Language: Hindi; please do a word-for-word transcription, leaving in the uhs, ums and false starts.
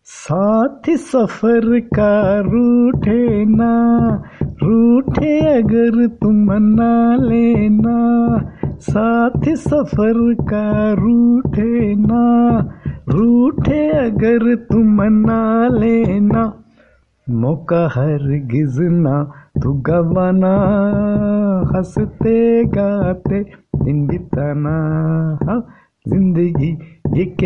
साथ सफर का रूठे ना, रूठे अगर तुम ना लेना। साथ सफर का रूठे ना, रूठे अगर तुम ना लेना। मौका हरगिज़ ना तू गवाना, हंसते गाते दिन बिताना। हाँ, जिंदगी ये